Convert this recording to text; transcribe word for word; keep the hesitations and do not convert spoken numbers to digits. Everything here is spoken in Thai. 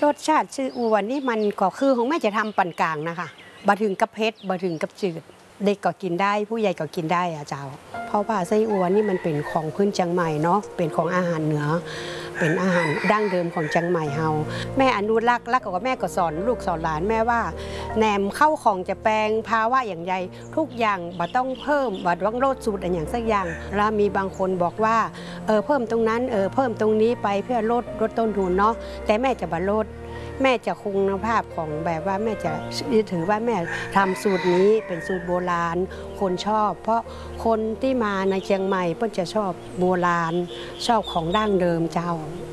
รสชาติซีอิ๊วนี่มันก็คือของแม่จะทำปานกลางนะคะบะถึงกับเผ็ดบะถึงกับจืดเด็กก็กินได้ผู้ใหญ่ก็กินได้อะเจ้าเพราะว่าไส้อั่วนี่มันเป็นของพื้นเชียงใหม่เนาะเป็นของอาหารเหนือเป็นอาหารดั้งเดิมของเชียงใหม่เฮาแม่อนุรักษ์แล้วก็แม่ก็สอนลูกสอนหลานแม่ว่าแหนมเข้าของจะแปลงภาวะอย่างใหญ่ทุกอย่างบ่ต้องเพิ่มบ่ต้องลดสูตรอะไรอย่างสักอย่างแล้วมีบางคนบอกว่าเออเพิ่มตรงนั้นเออเพิ่มตรงนี้ไปเพื่อลดลดต้นทุนเนาะแต่แม่จะบ่ลดแม่จะคงคุณภาพของแบบว่าแม่จะถือว่าแม่ทำสูตรนี้เป็นสูตรโบราณคนชอบเพราะคนที่มาในเชียงใหม่เพิ่นจะชอบโบราณชอบของดั้งเดิมเจ้า